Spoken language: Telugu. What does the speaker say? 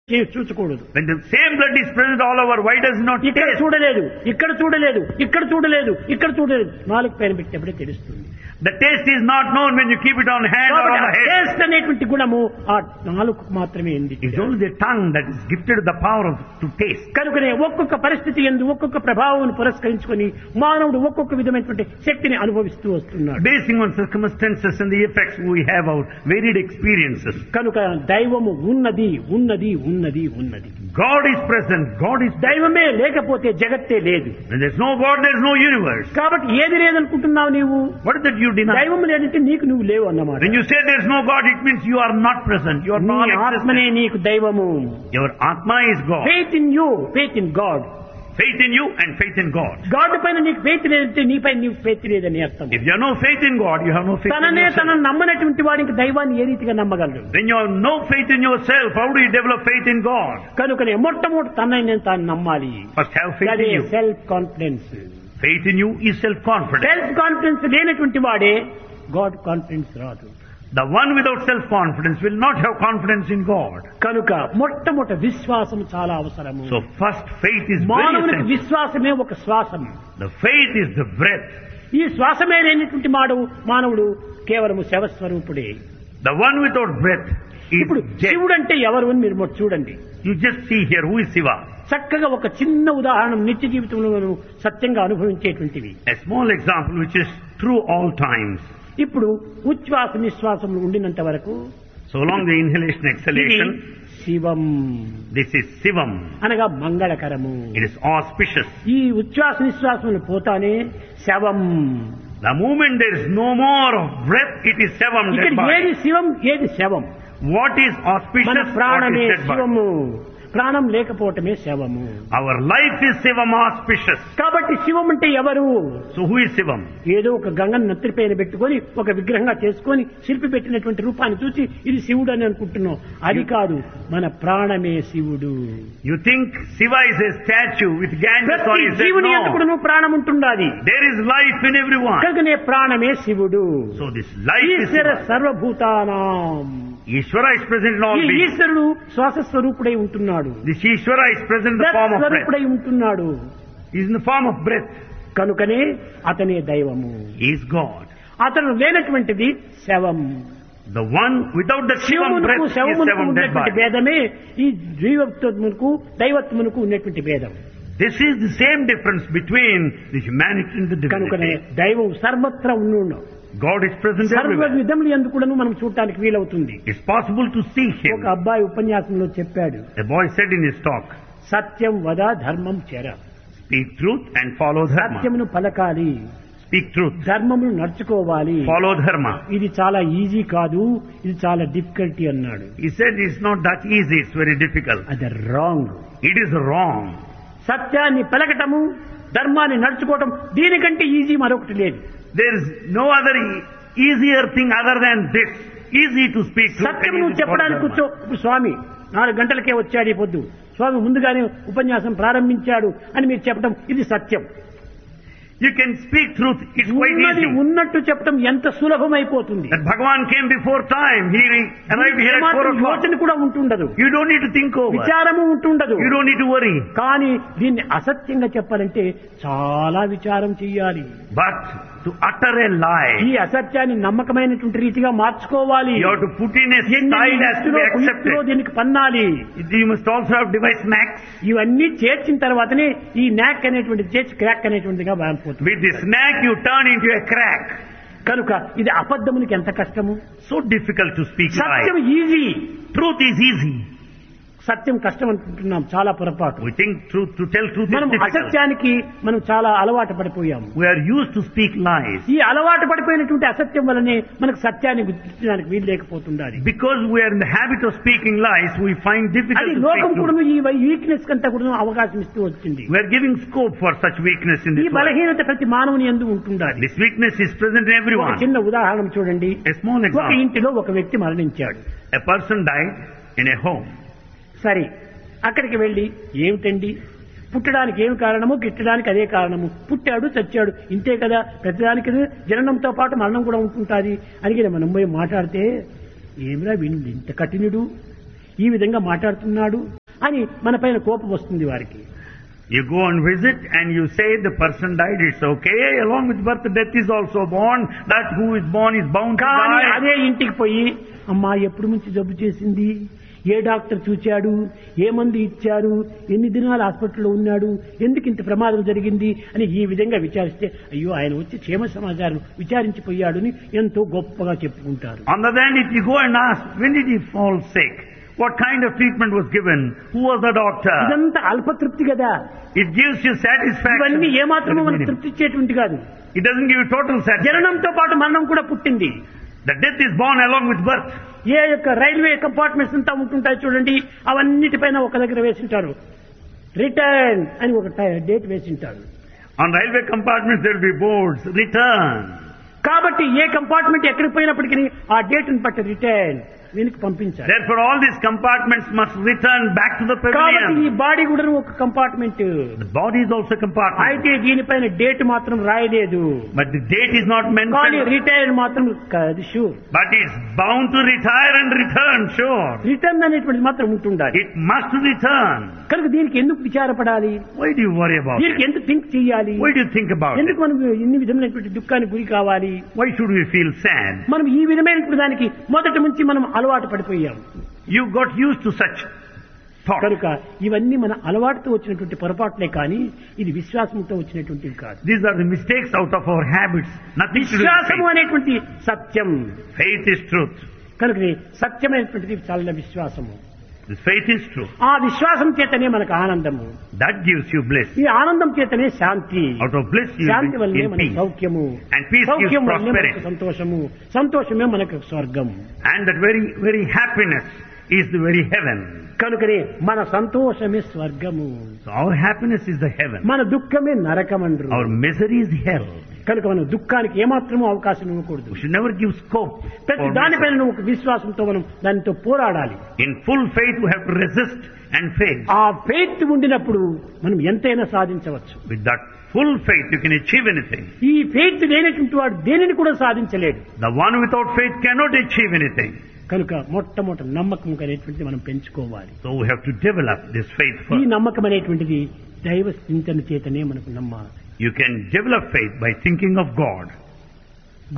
చూచకూడదు. When the same blood is present all over, why does not ఇక్కడ taste? చూడలేదు, ఇక్కడ చూడలేదు, ఇక్కడ చూడలేదు, ఇక్కడ చూడలేదు, నాలుగు పైన పెట్టేప్పుడే తెలుస్తుంది. The taste is not known when you keep it on hand or on the head. Taste అనేటువంటి గుణము ఆ నాలుగు మాత్రమే ఉంది. It's only the tongue that is gifted the power to taste. కనుకనే ఒక్కొక్క పరిస్థితి యందు ఒక్కొక్క ప్రభావం పురస్కరించుకొని మానవుడు ఒక్కొక్క విధమైనటువంటి శక్తిని అనుభవిస్తూ వస్తున్నాడు. Basing on circumstances and the effects, we have our varied experiences. కనుక దైవము ఉన్నది ఉన్నది ఉన్నది ఉన్నది. God is present. God is. దైవమే లేకపోతే జగత్తే లేదు. When there's no God, there's no universe. కాబట్టి ఏది లేదనుకుంటున్నావు నీవు? What is that you deny? దైవం లేదంటే నీకు నువ్వు లేవు అన్నమాట. When you say there's no God, it means you are not present. You are not ఆత్మనే existent. నీకు దైవము. Your Atma is God. Faith in you, faith in God. Faith in you and faith in God. God పైన నీకు ఫెయిత్ లేదంటే నీపై నీకు ఫెయిత్ లేదని అర్థం. If you have no faith in God, you have no faith in తననే yourself. తనను నమ్మనటువంటి వాడికి దైవాన్ని ఏ రీతిగా నమ్మగలడు? When you have no faith in yourself, how do you develop faith in God? కనుకనే మొట్టమొదటి తనని తాను నమ్మాలి. First have faith అదే in you. Self confidence. Faith in you is self-confidence. Self confidence లేనటువంటి వాడే గాడ్ కాన్ఫిడెన్స్ రాదు. The one without self-confidence will not have confidence in God. కనుక మొట్టమొదటి విశ్వాసం చాలా అవసరము. So first faith is very మానవునికి essential. విశ్వాసమే ఒక శ్వాసం. The faith is the breath. ఈ శ్వాసమే లేనటువంటి మానవుడు కేవలము శవస్వరూపుడే. The one without breath is ఇప్పుడు dead. శివుడు అంటే ఎవరు అని మీరు మొదట చూడండి. You just see here who is Shiva. చక్కగా ఒక చిన్న ఉదాహరణ నిత్య జీవితంలో మనం సత్యంగా అనుభవించేటువంటివి. A small example which is true all times. ఇప్పుడు ఉచ్ఛ్వాస నిశ్వాసములు ఉండినంత వరకు So long the inhalation, ఇది exhalation, Shivam this is Shivam. అనగా మంగళకరము. It is auspicious. ఈ ఉచ్ఛ్వాస నిశ్వాసములు పోతానే శవం. The moment there is no more of breath, it is Shivam, ఇక్కడ dead body. ఏది శివం, ఏది శవం? What is మన auspicious, what ప్రాణమే is dead body? శివము. ప్రాణం లేకపోవటమే శవము. Our life is Shivam auspicious. కాబట్టి శివం అంటే ఎవరు? So who is Shivam? ఏదో ఒక గంగను నెత్తిపైన పెట్టుకొని ఒక విగ్రహంగా చేసుకొని శిల్పి పెట్టినటువంటి రూపాన్ని చూసి ఇది శివుడు అని అనుకుంటున్నాం. అది కాదు, మన ప్రాణమే శివుడు. You think Shiva is a statue with Ganges on ప్రతి his head? జీవుని ఎందుకు No. ప్రాణం ఉంటుండాలి. There is life in everyone. కనుకనే ప్రాణమే శివుడు. So this life is Eshwara Shiva. సర్వభూతానాం. Ishvara is present in all ఈ beings. ఈశ్వరుడు శ్వాస స్వరూపుడై ఉంటున్నాడు. This Ishvara is present in the form of breath. స్వరూపుడై ఉంటున్నాడు. He is in the form of breath. కనుకనే అతనే దైవము. He is God. అతను లేనటువంటిది శవం. The one without the Shivam breath శివునికి is శవమునకు Shivam, dead ఉన్నటువంటి body. భేదమే ఈ జీవత్వమునకు దైవత్వమునకు ఉన్నటువంటి భేదం. This is the same difference between the humanity and the కనుకనే divinity. దైవం సర్వత్రా ఉన్నాడు. God is present సర్వ everywhere. విధములు ఎందుకు కూడా మనం చూడటానికి వీలవుతుంది. It's possible to see ఒక him. అబ్బాయి ఉపన్యాసంలో చెప్పాడు, A boy said in his talk, సత్యం వద ధర్మం చెర. speak truth and follow dharma. సత్యమును పలకాలి, Speak truth. ధర్మమును నడుచుకోవాలి. Follow dharma. ఇది చాలా ఈజీ కాదు, ఇది చాలా డిఫికల్టీ అన్నాడు. He said it's not that easy, it's very difficult. అది రాంగ్. It is wrong. సత్యాన్ని పలకటము, ధర్మాన్ని నడుచుకోవటం దీనికంటే ఈజీ మరొకటి లేదు. There is no other easier thing other than this. Easy to speak truth. Satyam and నువ్వు easy to follow చెప్పడానికి కూర్చో. dharma. ఇప్పుడు స్వామి 4 గంటలకే వచ్చాడు ఈ పొద్దు, స్వామి ముందుగానే ఉపన్యాసం ప్రారంభించాడు అని మీరు చెప్పడం ఇది సత్యం. You can speak truth, it's quite ఉన్నది easy. ఉన్నట్టు చెప్పడం ఎంత సులభమైపోతుంది. That Bhagavan came before time. He arrived here at 4 ఏమాత్రం o'clock. యోచన కూడా ఉంటుండదు, You don't need to think over. విచారము ఉంటుండదు. You don't need to worry. కానీ దీన్ని అసత్యంగా చెప్పాలంటే చాలా విచారం చెయ్యాలి. But to utter a lie, ఈ అసత్యాన్ని నమ్మకమైనటువంటి రీతిగా మార్చుకోవాలి. you have to put in a style as to be accepted. దీనికి పన్నాలి. You must also have device snacks. ఇవన్నీ చేర్చిన తర్వాతనే ఈ నాక్ అనేటువంటిది చేర్చి క్రాక్ అనేటువంటిదిగా మారిపోతుంది. With the snack you turn into a crack. కనుక ఇది అబద్ధమునికి ఎంత కష్టము. So difficult to speak Satyam lie. Easy, Truth is easy. సత్యం కష్టం అనుకుంటున్నాం. చాలా పొరపాటు. We think truth, to tell truth మనం is difficult. అసత్యానికి మనం చాలా అలవాటు పడిపోయాము. We are used to speak lies. ఈ అలవాటు పడిపోయినటువంటి అసత్యం వల్లనే మనకు సత్యాన్ని గుర్తించడానికి వీలు లేకపోతుండాలి. Because we are in the habit of speaking lies, we find difficult అది to లోకం speak కూడా truth. ఈ వీక్నెస్ కంతా కూడా అవకాశం ఇస్తూ వచ్చింది. We are giving scope for such weakness in ఈ this world. బలహీనత ప్రతి మానవుని యందు ఉంటుండాలి. This weakness is present in ఒక everyone. చిన్న ఉదాహరణ చూడండి. A small ఒక example. ఇంటిలో ఒక వ్యక్తి మరణించాడు. A person died in a home. సరే, అక్కడికి వెళ్ళి ఏమిటండి పుట్టడానికి ఏమి కారణము, గిట్టడానికి అదే కారణము, పుట్టాడు చచ్చాడు ఇంతే కదా, ప్రతిదానికి జననంతో పాటు మరణం కూడా ఉంటుంటుంది అని మనం పోయి మాట్లాడితే ఏమిరా వీడు ఇంత కఠినుడు, ఈ విధంగా మాట్లాడుతున్నాడు అని మన పైన కోపం వస్తుంది వారికి. You go and visit and you say the person died, it's okay. Along with birth, death is also born. That who is born is bound to కానీ die. అదే ఇంటికి పోయి అమ్మా ఎప్పుడు నుంచి జబ్బు చేసింది, ఏ డాక్టర్ చూచాడు, ఏ మందు ఇచ్చారు, ఎన్ని దినాలు హాస్పిటల్లో ఉన్నాడు, ఎందుకు ఇంత ప్రమాదం జరిగింది అని ఈ విధంగా విచారిస్తే అయ్యో ఆయన వచ్చి క్షేమ సమాచారం విచారించిపోయాడు అని ఎంతో గొప్పగా చెప్పుకుంటారు. On the other hand, if you go and ask, when did he fall sick? What kind of treatment was given? Who was the doctor? ఇదంతా అల్పతృప్తి కదా. It gives you satisfaction. ఇవన్నీ ఏమాత్రమూ మనకు తృప్తి ఇచ్చేటువంటి కాదు. It doesn't give you total satisfaction. జననంతో పాటు మరణం కూడా పుట్టింది. The death is born along with birth. ఏ యొక్క రైల్వే కంపార్ట్మెంట్స్ అంతా ఉంటుంటాయి చూడండి, అవన్నిటిపైన ఒక దగ్గర వేసింటారు రిటర్న్ అని ఒక date వేసింటారు. On railway compartments there will be boards, return. కాబట్టి ఏ కంపార్ట్మెంట్ ఎక్కడికి పోయినప్పటికీ ఆ డేట్ ని బట్టి రిటర్న్ వెనక్కి పంపించాలి. Therefore all these compartments must return back to the కాబట్టి ఈ pavilion. బాడీ కూడా ఒక compartment. The body is also a compartment. అయితే దీనిపైన డేట్ మాత్రం రాయలేదు, But the date is not కానీ mentioned. రిటైర్ మాత్రం అది sure. But it's bound to retire and return, sure. Return అనేటువంటిది మాత్రం ఉంటుండాలి. It must return. కనుక దీనికి ఎందుకు విచారపడాలి, Why do you worry about దీనికి it? ఎందుకు థింక్ చేయాలి, Why do you think about it? ఎందుకు మనం ఇన్ని విధమైనటువంటి దుఃఖానికి గురి కావాలి. Why should we feel sad? మనం ఈ విధమైనటువంటి దానికి మొదటి నుంచి మనం అలవాటు పడిపోయాం. You got used to such thoughts. కనుక ఇవన్నీ మన అలవాటుతో వచ్చినటువంటి పొరపాట్లే కానీ ఇది విశ్వాసంతో వచ్చినటువంటివి కాదు. These are the mistakes out of our habits. Nothing to do with విశ్వాసము faith. అనేటువంటి సత్యం. Faith is truth. కనుక సత్యమైనటువంటిది చాలా విశ్వాసము. This faith is truth. ఆ విశ్వాసం చేతనే మనకు ఆనందము, That gives you bliss. ఈ ఆనందం చేతనే శాంతి, Out of bliss you Shanti will వల్లనే be in మనకు peace. సౌఖ్యము, And peace gives సౌఖ్యం వల్లనే మనకు prosperity. సంతోషము, సంతోషమే మనకు స్వర్గం. And that very happiness is the very heaven. కనుకనే మన సంతోషమే స్వర్గము, So our happiness is the heaven. మన దుఃఖమే నరకమండ్రు. Our misery is hell. కనుక మనం దుఃఖానికి ఏమాత్రమూ అవకాశం ఇవ్వకూడదు. We should never give scope ప్రతి for దానిపైన misery. ఒక విశ్వాసంతో మనం దానితో పోరాడాలి. In full faith we have to resist and face. ఆ ఫెయిత్ ఉండినప్పుడు మనం ఎంతైనా సాధించవచ్చు. With that full faith you can achieve anything. ఈ ఫెయిత్ లేనటువంటి వాడు దేనిని కూడా సాధించలేడు. The one without faith cannot achieve anything. కనుక మొట్టమొదటి నమ్మకం అనేటువంటిది మనం పెంచుకోవాలి. So we have to develop this faith ఈ first. నమ్మకం అనేటువంటిది దైవ చింతన చేతనే మనకు నమ్మాలి. You can develop faith by thinking of God.